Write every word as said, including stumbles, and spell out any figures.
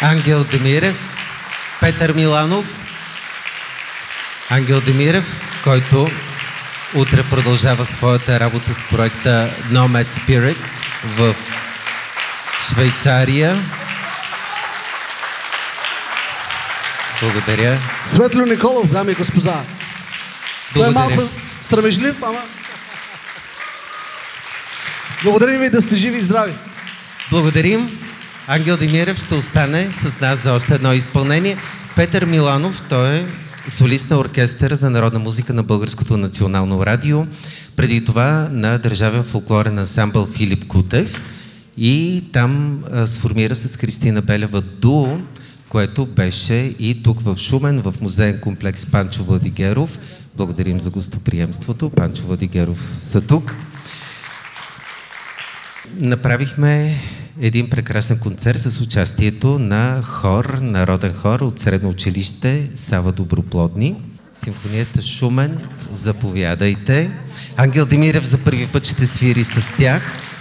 Ангел Демирев, Петър Миланов. Ангел Демирев, който утре продължава своята работа с проекта Nomad Spirit в Швейцария. Благодаря. Светло Николов, дами и господа. Той е малко срамежлив, ама... Благодарим ви, да сте живи и здрави. Благодарим. Ангел Демирев ще остане с нас за още едно изпълнение. Петър Миланов, той е солист на оркестър за народна музика на Българското национално радио. Преди това на Държавен фолклорен ансамбъл Филип Кутев. И там а, сформира с Христина Белева дуо, което беше и тук в Шумен, в музеен комплекс Панчо Владигеров. Благодарим за гостоприемството. Панчо Владигеров са тук. Направихме един прекрасен концерт с участието на хор, народен хор от Средно училище Сава Доброплодни. Симфонията Шумен, заповядайте. Ангел Демирев за първи път ще свири с тях.